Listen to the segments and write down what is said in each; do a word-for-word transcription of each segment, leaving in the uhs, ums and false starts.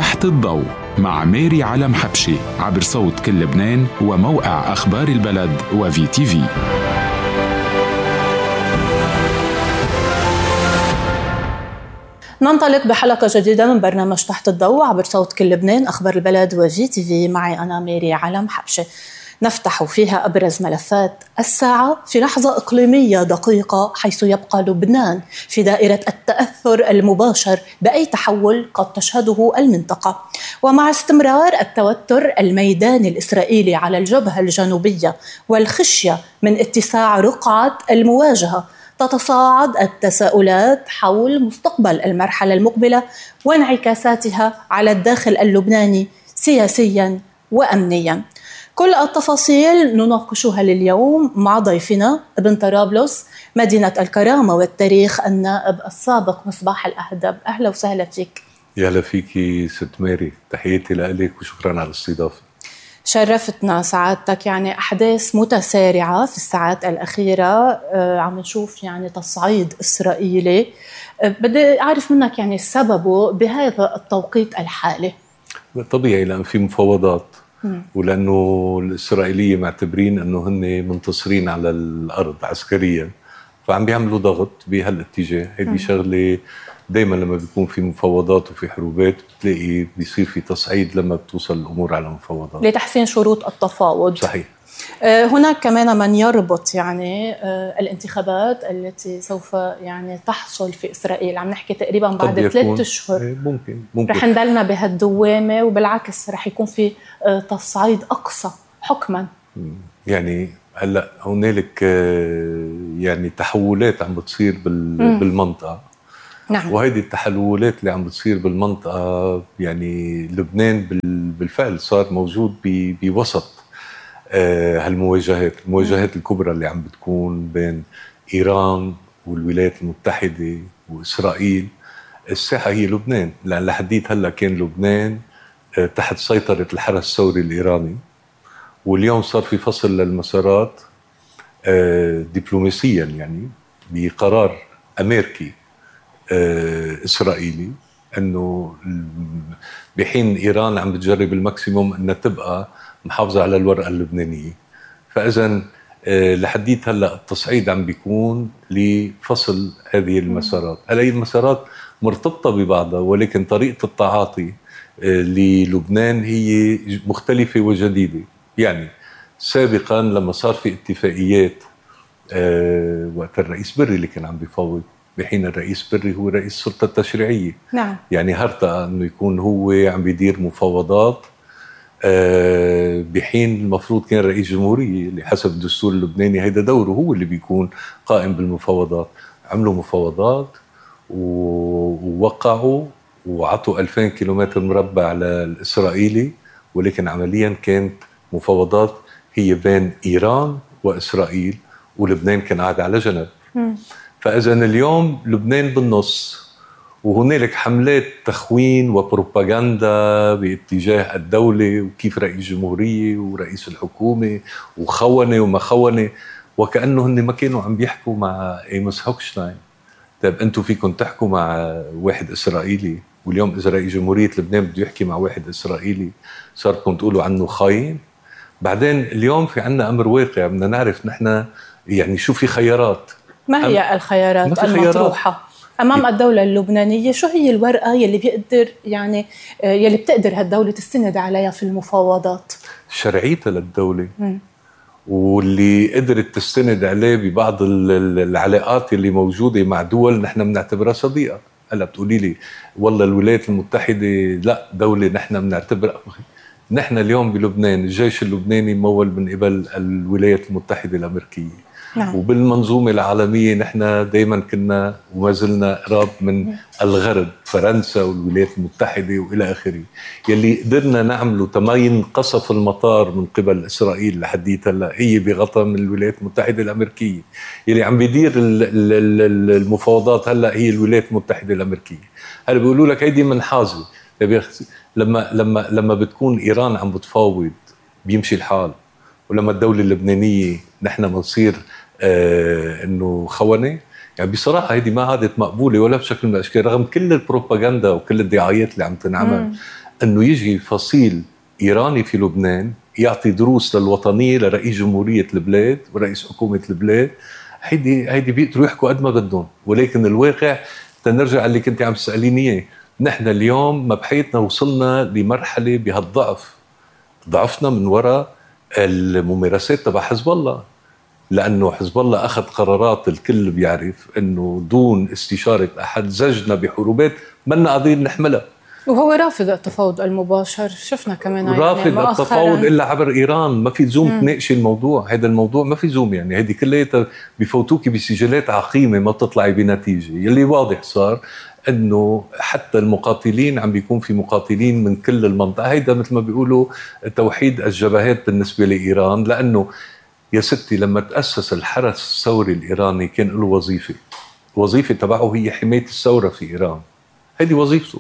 تحت الضوء مع ميري علم حبشي عبر صوت كل لبنان وموقع أخبار البلد وفي تي في. ننطلق بحلقة جديدة من برنامج تحت الضوء عبر صوت كل لبنان أخبار البلد وفي تي في. معي أنا ميري علم حبشي. نفتح فيها أبرز ملفات الساعة في لحظة إقليمية دقيقة، حيث يبقى لبنان في دائرة التأثر المباشر بأي تحول قد تشهده المنطقة. ومع استمرار التوتر الميداني الإسرائيلي على الجبهة الجنوبية والخشية من اتساع رقعة المواجهة، تتصاعد التساؤلات حول مستقبل المرحلة المقبلة وانعكاساتها على الداخل اللبناني سياسياً وأمنياً. كل التفاصيل نناقشها لليوم مع ضيفنا ابن طرابلس مدينة الكرامة والتاريخ النائب السابق مصباح الأهدب. أهلا وسهلا فيك. يا هلا فيكي ست ميري، تحياتي لك وشكرا على الاستضافة. شرفتنا سعادتك. يعني أحداث متسارعة في الساعات الأخيرة، عم نشوف يعني تصعيد إسرائيلي. بدي أعرف منك يعني سببه بهذا التوقيت الحالي. طبيعي لأن في مفاوضات، ولأنه الإسرائيلية معتبرين أنه هن منتصرين على الأرض عسكريا، فعم بيعملوا ضغط بهالاتجاه. هذه شغلة دايما لما بيكون في مفاوضات وفي حروبات بتلاقي بيصير في تصعيد لما بتوصل الأمور على مفاوضات لتحسين شروط التفاوض. صحيح. هناك كمان من يربط يعني الانتخابات التي سوف يعني تحصل في إسرائيل، عم نحكي تقريبا بعد ثلاثة أشهر ممكن ممكن رح ندلنا بهالدوامة، وبالعكس رح يكون في تصعيد أقصى حكما. يعني هلا هنالك يعني تحولات عم بتصير بالمنطقة. نعم. وهذه التحولات اللي عم بتصير بالمنطقة يعني لبنان بالفعل صار موجود بوسط هالمواجهات المواجهات الكبرى اللي عم بتكون بين إيران والولايات المتحدة وإسرائيل. الساحة هي لبنان، لأن لحديت هلأ كان لبنان تحت سيطرة الحرس الثوري الإيراني، واليوم صار في فصل للمسارات دبلوماسيا، يعني بقرار أمريكي إسرائيلي، أنه بحين إيران عم بتجرب الماكسيموم أنها تبقى محافظة على الورقة اللبنانية. فإذن لحديت هلأ التصعيد عم بيكون لفصل هذه المسارات. هذه المسارات مرتبطة ببعضها، ولكن طريقة التعاطي للبنان هي مختلفة وجديدة. يعني سابقا لما صار في اتفاقيات وقت الرئيس بري اللي كان عم بيفاوض، بحين الرئيس بري هو رئيس السلطة التشريعية. نعم. يعني هرتقى أنه يكون هو عم بيدير مفاوضات بحين المفروض كان رئيس جمهورية اللي حسب الدستور اللبناني هيدا دوره، هو اللي بيكون قائم بالمفاوضات. عملوا مفاوضات ووقعوا وعطوا ألفين كيلومتر مربع على الإسرائيلي، ولكن عمليا كانت مفاوضات هي بين إيران وإسرائيل، ولبنان كان قاعد على جنب. فإذا اليوم لبنان بالنص، وهنالك حملات تخوين وبروباغندا باتجاه الدولة وكيف رئيس الجمهورية ورئيس الحكومة وخونة وما خونة، وكأنه هن ما كانوا عم بيحكوا مع إيموس هوكشتاين. طيب أنتوا فيكم تحكوا مع واحد إسرائيلي، واليوم إذا رئيس جمهورية لبنان بده يحكي مع واحد إسرائيلي صارتكم تقولوا عنه خاين؟ بعدين اليوم في عنا أمر واقع، بدنا نعرف نحن يعني شو في خيارات. ما هي الخيارات المطروحة أمام الدولة اللبنانية؟ شو هي الورقة يلي بيقدر يعني يلي بتقدر هالدولة تستند عليها في المفاوضات؟ شرعيتها للدولة، م. واللي قدرت تستند عليه ببعض العلاقات اللي موجودة مع دول نحن بنعتبرها صديقة. هلا بتقولي لي والله الولايات المتحدة لا دولة نحن بنعتبرها. نحن اليوم بلبنان الجيش اللبناني ممول من قبل الولايات المتحدة الأمريكية. نعم. وبالمنظومة العالمية نحن دايما كنا وما زلنا قراب من الغرب، فرنسا والولايات المتحدة وإلى آخره. يلي قدرنا نعمله تما ينقصف المطار من قبل إسرائيل لحديت هلا هي بغطاء من الولايات المتحدة الأمريكية. يلي عم بيدير المفاوضات هلا هي الولايات المتحدة الأمريكية. هلا بيقولوا لك هيدي منحازة. لما لما لما بتكون إيران عم بتفاوض بيمشي الحال، ولما الدولة اللبنانية نحن بنصير آه انه خونة. يعني بصراحة هيدي ما عادت مقبولة ولا بشكل من الاشكال، رغم كل البروباغندا وكل الدعايات اللي عم تنعمل. انه يجي فصيل ايراني في لبنان يعطي دروس للوطنيه لرئيس جمهوريه البلاد ورئيس حكومه البلاد. هيدي هيدي بيقدروا يحكوا قد ما بدهم، ولكن الواقع تنرجع اللي كنت عم تساليني اياه. نحن اليوم ما بحياتنا وصلنا لمرحله بهالضعف، ضعفنا من وراء الممارسات تبع حزب الله، لانه حزب الله اخذ قرارات الكل بيعرف انه دون استشاره احد زجنا بحروبات منا قادرين نحملها، وهو رافض التفاوض المباشر. شفنا كمان رافض يعني التفاوض الا عبر ايران. ما في زوم تناقشي الموضوع، هذا الموضوع ما في زوم، يعني هذه كلها بفوتوكي بسجلات عقيمه ما بتطلعي بنتيجه. يلي واضح صار انه حتى المقاتلين عم بيكون في مقاتلين من كل المنطقه. هيدا مثل ما بيقولوا توحيد الجبهات بالنسبه لايران، لانه يا ستي لما تاسس الحرس الثوري الايراني كان له وظيفه، وظيفه تبعه هي حمايه الثوره في ايران، هذه وظيفته.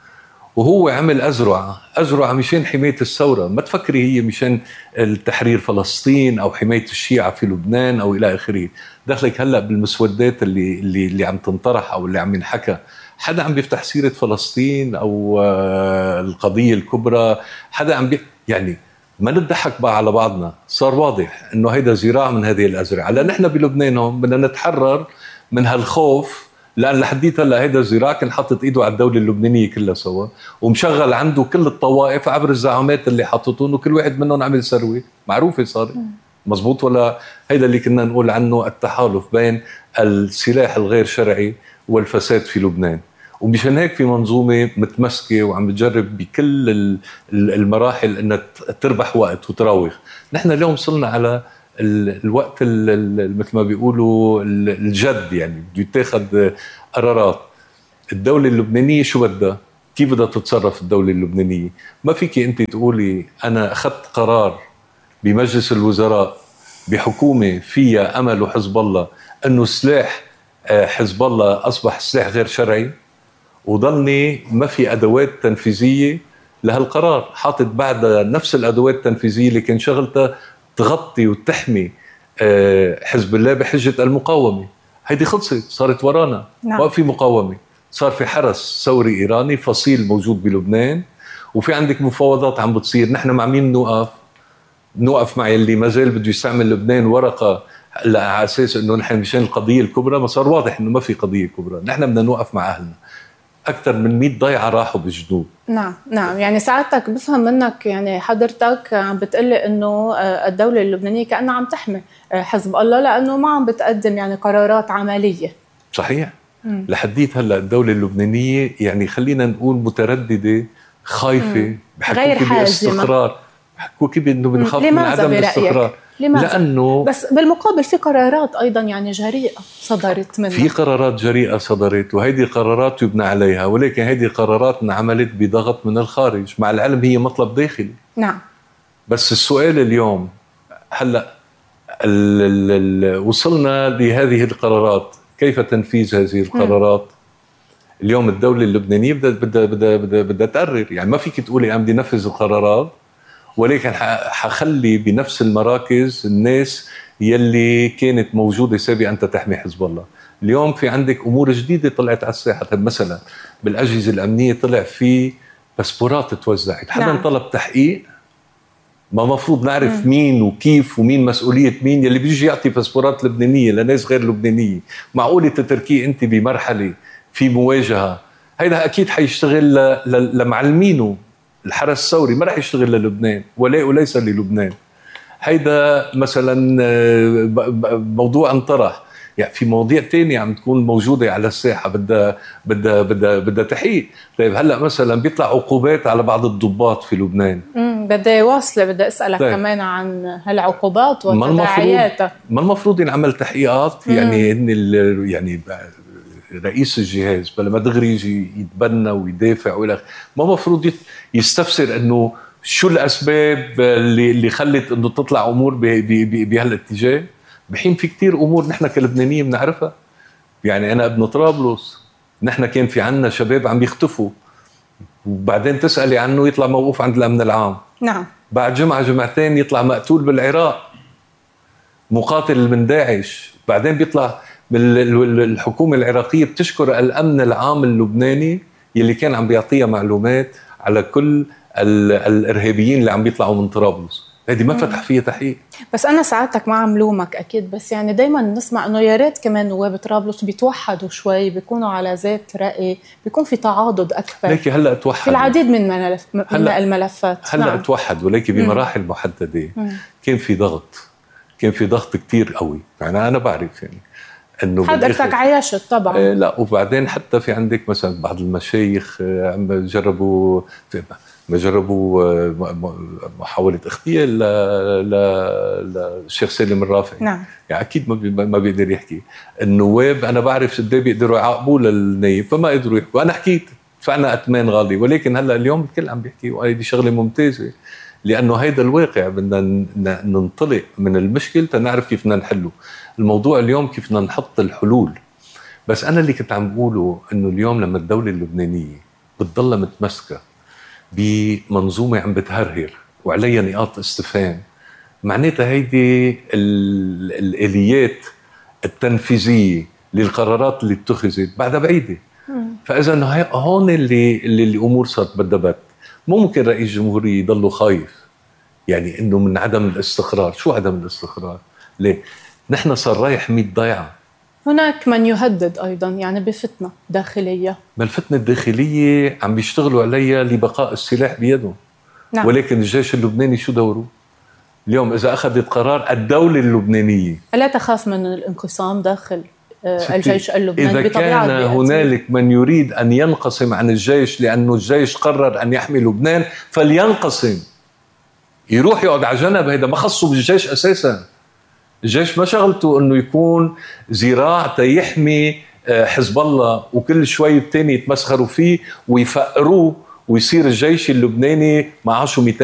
وهو عمل أزرعة أزرعة مشان حماية الثورة، ما تفكري هي مشان التحرير فلسطين أو حماية الشيعة في لبنان أو إلى آخره. دخلك هلأ بالمسودات اللي, اللي, اللي عم تنطرح أو اللي عم ينحكى، حدا عم بيفتح سيرة فلسطين أو القضية الكبرى، حدا عم بي... يعني ما نضحك بقى على بعضنا. صار واضح إنه هيدا زراعة من هذه الأزرعة. لأن نحن بلبنان هم بدنا نتحرر من هالخوف، لأن لحديت هلا هيدا الزراع كان حاطط إيده على الدولة اللبنانية كلها سوا، ومشغل عنده كل الطوائف عبر الزعامات اللي حطتهم، وكل واحد منهم عمل ثروة معروفة صار. مزبوط ولا؟ هيدا اللي كنا نقول عنه التحالف بين السلاح الغير شرعي والفساد في لبنان. ومشان هيك في منظومة متمسكة وعم بتجرب بكل المراحل أنها تربح وقت وتراوغ. نحن اليوم وصلنا على الوقت مثل ما بيقولوا الجد، يعني بده يتاخد قرارات. الدولة اللبنانية شو بدها؟ كيف بدها تتصرف الدولة اللبنانية؟ ما فيك أنت تقولي أنا أخذت قرار بمجلس الوزراء بحكومة فيها أمل وحزب الله أنه سلاح حزب الله أصبح سلاح غير شرعي، وضلني ما في أدوات تنفيذية لهالقرار، حاطط بعدها نفس الأدوات التنفيذية اللي كان شغلتها تغطي وتحمي حزب الله بحجة المقاومة. هيدي خلصت، صارت ورانا. نعم. ما في مقاومة، صار في حرس ثوري إيراني فصيل موجود بلبنان، وفي عندك مفاوضات عم بتصير. نحن مع مين نوقف؟ نوقف مع اللي ما زال بده يستعمل لبنان ورقة على أساس إنه نحن مشان القضية الكبرى. ما صار واضح إنه ما في قضية كبرى. نحن بدنا نوقف مع أهلنا. أكثر من مئة ضيعة راحوا بالجنوب. نعم نعم. يعني ساعتك بفهم منك، يعني حضرتك عم بتقلي إنه الدولة اللبنانية كأنها عم تحمي حزب الله لأنه ما عم بتقدم يعني قرارات عملية. صحيح. مم. لحديت هلا الدولة اللبنانية يعني خلينا نقول مترددة، خايفة، بحكوا باستقرار، بحكوا كيف إنه بنخاف من عدم الاستقرار. لماذا؟ لأنه بس بالمقابل في قرارات أيضا يعني جريئة صدرت منها. في قرارات جريئة صدرت، وهيدي قرارات يبنى عليها، ولكن هيدي قرارات انعملت بضغط من الخارج، مع العلم هي مطلب داخلي. نعم. بس السؤال اليوم هلأ ال ال ال وصلنا لهذه القرارات، كيف تنفيذ هذه القرارات؟ م. اليوم الدولة اللبنانية بدها بدها بدها بدها بدها تقرر. يعني ما فيك تقولي أنا بدي نفذ القرارات ولكن حخلي بنفس المراكز الناس يلي كانت موجودة سابقا أنت تحمي حزب الله. اليوم في عندك أمور جديدة طلعت على الساحة. مثلا بالأجهزة الأمنية طلع في باسبورات توزعت. حدا نعم. طلب تحقيق، ما مفروض نعرف م. مين وكيف ومين مسؤولية مين يلي بيجي يعطي باسبورات لبنانية لناس غير لبنانية. معقولة تتركيه أنت بمرحلة في مواجهة؟ هيدا أكيد حيشتغل لمعلمينه. الحرس الثوري ما راح يشتغل للبنان ولا وليس للبنان. هيدا مثلا موضوع انطرح. يعني في مواضيع تانية عم تكون موجودة على الساحة بدها بدها بدها بدها تحقيق. طيب هلا مثلا بيطلع عقوبات على بعض الضباط في لبنان. امم بدي واصله بدي اسالك طيب. كمان عن هالعقوبات وتداعياتها. ما المفروض ينعمل تحقيقات؟ يعني ان يعني رئيس الجهاز بلا ما دغري يجي يتبنى ويدافع والى ما مفروض يستفسر انه شو الاسباب اللي اللي خلت انه تطلع امور بهالاتجاه، بحين في كتير امور نحن كلبنانيين بنعرفها. يعني انا ابن طرابلس، نحن كان في عنا شباب عم يختفوا وبعدين تسالي عنه يطلع موقوف عند الامن العام. نعم. بعد جمعه جمعتين يطلع مقتول بالعراق، مقاتل من داعش. بعدين بيطلع الحكومة العراقية بتشكر الأمن العام اللبناني يلي كان عم بيعطيها معلومات على كل الارهابيين اللي عم بيطلعوا من طرابلس. هذه ما فتح فيها تحقيق. بس انا ساعتك ما عم لومك اكيد، بس يعني دائما نسمع انه يا ريت كمان نواب طرابلس بيتوحدوا شوي، بيكونوا على ذات راي، بيكون في تعاضد اكثر. لكن هلا توحد في العديد من ملف من هلأ الملفات. هلا نعم. توحد، ولكن بمراحل محدده. كان في ضغط كان في ضغط كتير قوي. يعني انا بعرف يعني انه حضرتك عايشت طبعا. آه لا، وبعدين حتى في عندك مثلا بعض المشايخ آه عم جربوا في ما جربوا آه محاوله اغتيال للشيخ سالم الرافعي. نعم. يعني اكيد ما ما بيقدر يحكي. النواب انا بعرف قد ايه بيقدروا يعاقبوا للنايب، فما قدروا يحكوا. انا حكيت دفعنا اثمان غالي، ولكن هلا اليوم الكل عم بيحكي، وهذه شغله ممتازه، لانه هيدا الواقع. بدنا ننطلق من المشكل تنعرف كيف بدنا نحله. الموضوع اليوم كيف بدنا نحط الحلول. بس انا اللي كنت عم بقوله انه اليوم لما الدوله اللبنانيه بتضلها متمسكه بمنظومه عم بتهرهر وعليها نقاط استفهام، معناتها هيدي الاليات التنفيذيه للقرارات اللي اتخذت بعدها بعيده. فاذا هون اللي اللي الامور صارت بدها بت. ممكن رئيس الجمهوريه يضله خايف يعني انه من عدم الاستقرار. شو عدم الاستقرار؟ ليه؟ نحن صار رايح مية ضيعه. هناك من يهدد ايضا يعني بفتنه داخليه. ما الفتنه الداخليه عم بيشتغلوا عليها لبقاء السلاح بيدهم. نعم. ولكن الجيش اللبناني شو دوره؟ اليوم اذا اخذت قرار الدوله اللبنانيه، الا تخاف من الانقسام داخل الجيش اللبناني؟ إذا كان هنالك من يريد أن ينقسم عن الجيش لأنه الجيش قرر أن يحمي لبنان فلينقسم، يروح يقعد على جنب. هذا ما خصه بالجيش أساسا. الجيش ما شغلته أنه يكون ذراع تيحمي حزب الله وكل شوي التاني يتمسخروا فيه ويفقروه ويصير الجيش اللبناني معاشه مئتين